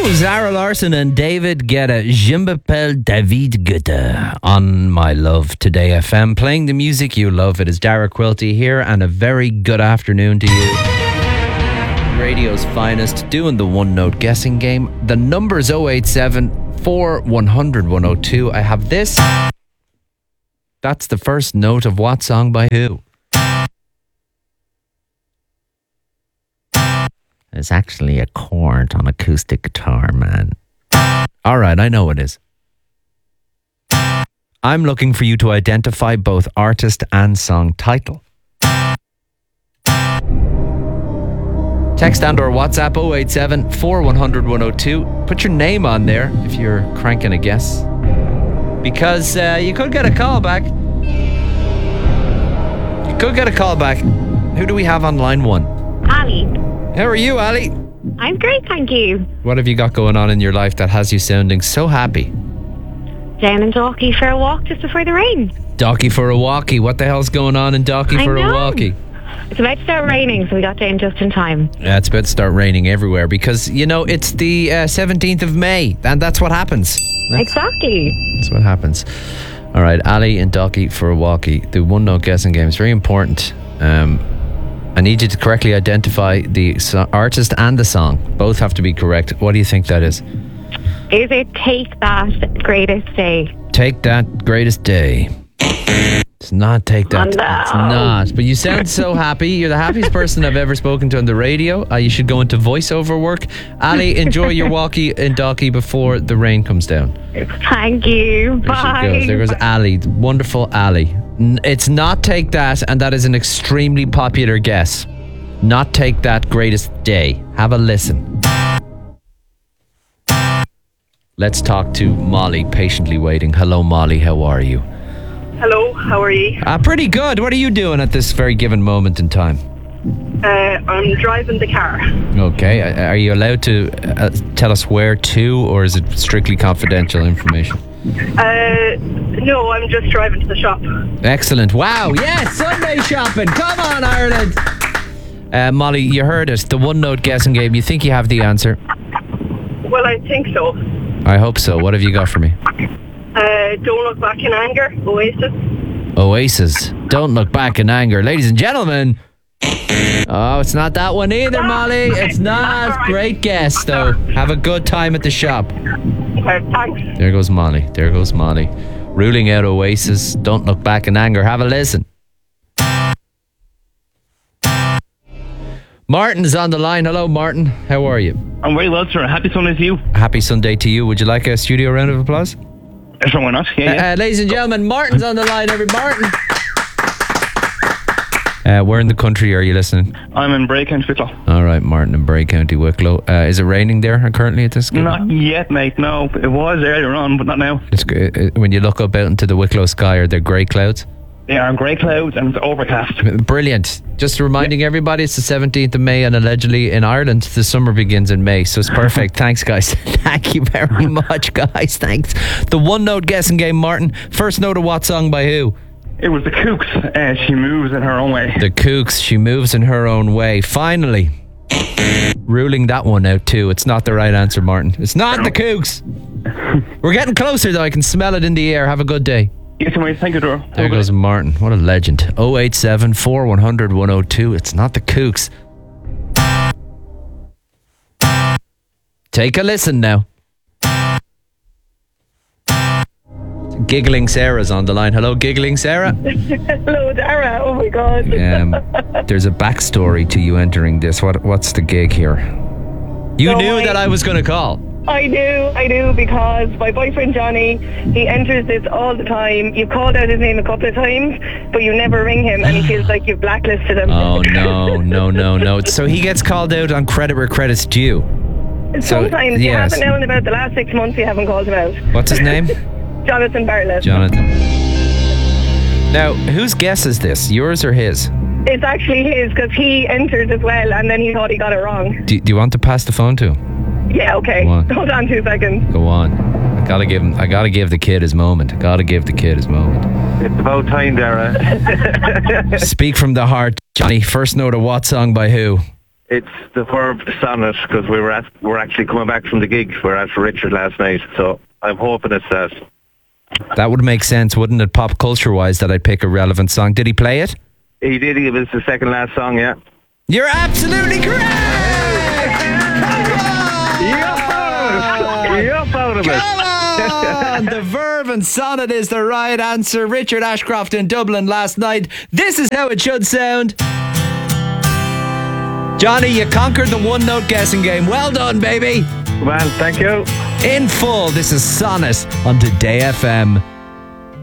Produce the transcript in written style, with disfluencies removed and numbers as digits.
Zara Larsson and David Guetta. Je m'appelle David Guetta on My Love Today FM. Playing the music you love. It is Dara Quilty here, and a very good afternoon to you. Radio's finest, doing the one note guessing game. The number is 087 4100 102. I have this. That's the first note of what song by who? It's actually a chord on acoustic guitar, man. All right, I know it is. I'm looking for you to identify both artist and song title. Text and or WhatsApp 087 4100 102. Put your name on there if you're cranking a guess. Because you could get a call back. You could get a call back. Who do we have on line one? Ali. How are you, Ali? I'm great, thank you. What have you got going on in your life that has you sounding so happy? Down in Dalkey for a walk just before the rain. Dalkey for a walkie. What the hell's going on in Dalkey for a walkie? It's about to start raining, so we got down just in time. Yeah, it's about to start raining everywhere because, you know, it's the 17th of May, and that's what happens. Exactly. That's what happens. All right, Ali and Dalkey for a walkie. The one note guessing game is very important. I need you to correctly identify the artist and the song. Both have to be correct. What do you think that is? Is it Take That Greatest Day? Take That Greatest Day. It's not Take That. Oh, no. It's not. But you sound so happy. You're the happiest person I've ever spoken to on the radio. You should go into voiceover work. Ali, enjoy your walkie in Dalkey before the rain comes down. Thank you. Bye. There goes Ali. Wonderful Ali. It's not Take That, and that is an extremely popular guess. Not Take That Greatest Day. Have a listen. Let's talk to Molly, patiently waiting. Hello, Molly. How are you? Hello, how are you? Pretty good. What are you doing at this very given moment in time? I'm driving the car. Okay. Are you allowed to tell us where to, or is it strictly confidential information? No, I'm just driving to the shop. Excellent. Wow. Yes, Sunday shopping. Come on, Ireland. Molly, you heard it. The one note guessing game. You think you have the answer? Well, I think so. I hope so. What have you got for me? Don't Look Back in Anger, Oasis. Oasis. Don't Look Back in Anger. Ladies and gentlemen. Oh, it's not that one either, Molly. It's not. Right. Great guess, though. Have a good time at the shop. Okay, thanks. There goes Molly. There goes Molly. Ruling out Oasis. Don't Look Back in Anger. Have a listen. Martin's on the line. Hello, Martin. How are you? I'm very well, sir. Happy Sunday to you. Happy Sunday to you. Would you like a studio round of applause? Sure, why not? Yeah. Ladies and gentlemen, Martin's on the line. Martin. Where in the country are you listening? I'm in Bray County, Wicklow. All right, Martin in Bray County, Wicklow. Is it raining there currently at this school? Not yet, mate. No, it was earlier on, but not now. It's when you look up out into the Wicklow sky, are there grey clouds? There are grey clouds and it's overcast. Brilliant. Just reminding everybody it's the 17th of May, and allegedly in Ireland the summer begins in May, so it's perfect. Thanks, guys. Thank you very much, guys. Thanks. The one note guessing game, Martin. First note of what song by who? It was the Kooks. She Moves in Her Own Way. The Kooks. She Moves in Her Own Way. Finally, ruling that one out too. It's not the right answer, Martin. It's not the Kooks. We're getting closer though. I can smell it in the air. Have a good day. Yes, mate. Thank you, Dora. There goes Martin. What a legend. 087 4100 102. It's not the Kooks. Take a listen now. Giggling Sarah's on the line. Hello, Giggling Sarah. Hello, Dara. Oh, my God. There's a backstory to you entering this. What's the gig here? You knew that I was going to call. I do, because my boyfriend Johnny, he enters this all the time. You've called out his name a couple of times, but you never ring him, and he feels like you've blacklisted him. Oh, no. So he gets called out on credit where credit's due. Sometimes. You haven't known about the last 6 months, you haven't called him out. What's his name? Jonathan Bartlett. Jonathan. Now, whose guess is this? Yours or his? It's actually his, because he entered as well, and then he thought he got it wrong. Do you want to pass the phone to him? Yeah, okay. Hold on 2 seconds. Go on. I gotta give the kid his moment. It's about time, Dara. Speak from the heart, Johnny. First note of what song by who? It's the verb sonnet, because we're actually coming back from the gig. We're at Richard last night, so I'm hoping it's that. That would make sense, wouldn't it, pop culture-wise, that I'd pick a relevant song. Did he play it? He did. It was the second last song, yeah. You're absolutely correct! You're out of it. Come on! The verb and sonnet is the right answer. Richard Ashcroft in Dublin last night. This is how it should sound. Johnny, you conquered the one-note guessing game. Well done, baby. Man, thank you. In full, this is Sonnet on Today FM.